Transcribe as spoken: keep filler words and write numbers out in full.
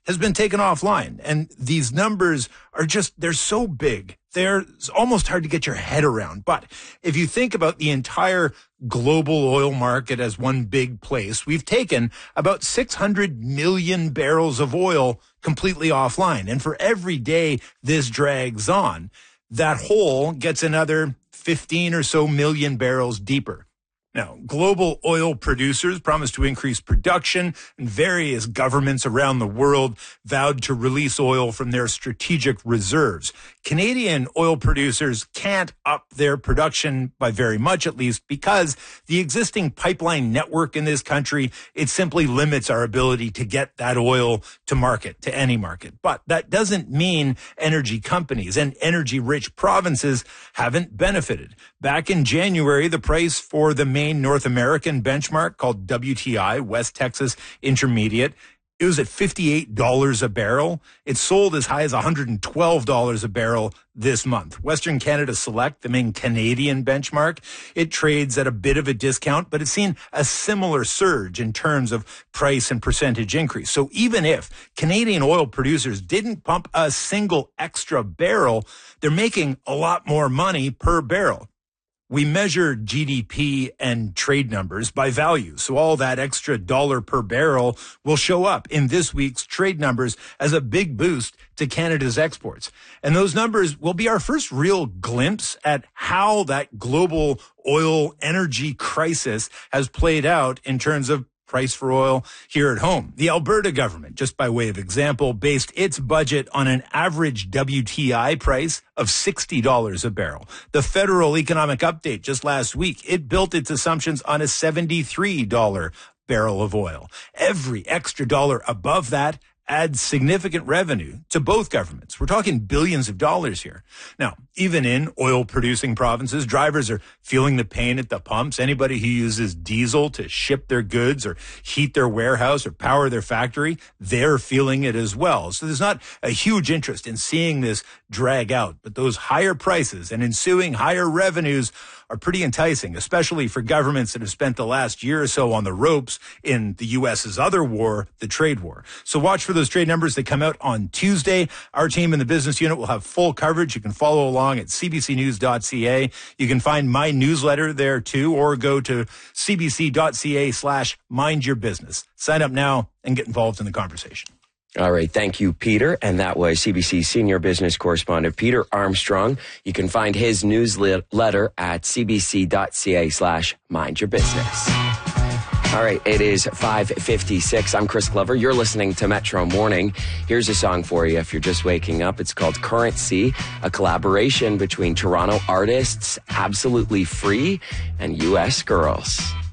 has been taken offline. And these numbers are just, they're so big. They're almost hard to get your head around. But if you think about the entire global oil market as one big place, we've taken about six hundred million barrels of oil completely offline. And for every day this drags on, that hole gets another fifteen or so million barrels deeper. Now, global oil producers promised to increase production, and various governments around the world vowed to release oil from their strategic reserves. Canadian oil producers can't up their production by very much, at least, because the existing pipeline network in this country, it simply limits our ability to get that oil to market, to any market. But that doesn't mean energy companies and energy-rich provinces haven't benefited. Back in January, the price for the main North American benchmark called W T I, West Texas Intermediate, it was at fifty-eight dollars a barrel. It sold as high as one hundred twelve dollars a barrel this month. Western Canada Select, the main Canadian benchmark, it trades at a bit of a discount, but it's seen a similar surge in terms of price and percentage increase. So even if Canadian oil producers didn't pump a single extra barrel, they're making a lot more money per barrel. We measure G D P and trade numbers by value. So all that extra dollar per barrel will show up in this week's trade numbers as a big boost to Canada's exports. And those numbers will be our first real glimpse at how that global oil energy crisis has played out in terms of price for oil here at home. The Alberta government, just by way of example, based its budget on an average W T I price of sixty dollars a barrel. The Federal Economic Update just last week, it built its assumptions on a seventy-three dollars barrel of oil. Every extra dollar above that adds significant revenue to both governments. We're talking billions of dollars here. Now, even in oil-producing provinces, drivers are feeling the pain at the pumps. Anybody who uses diesel to ship their goods or heat their warehouse or power their factory, they're feeling it as well. So there's not a huge interest in seeing this drag out. But those higher prices and ensuing higher revenues are pretty enticing, especially for governments that have spent the last year or so on the ropes in the U S's other war, the trade war. So watch for those trade numbers that come out on Tuesday. Our team in the business unit will have full coverage. You can follow along at c b c news dot c a. You can find my newsletter there too, or go to c b c dot c a slash mind your business. Sign up now and get involved in the conversation. All right. Thank you, Peter. And that was C B C senior business correspondent Peter Armstrong. You can find his newsletter at c b c dot c a slash mind your business. All right. It is five fifty-six. I'm Chris Glover. You're listening to Metro Morning. Here's a song for you if you're just waking up. It's called Currency, a collaboration between Toronto artists Absolutely Free and U S Girls.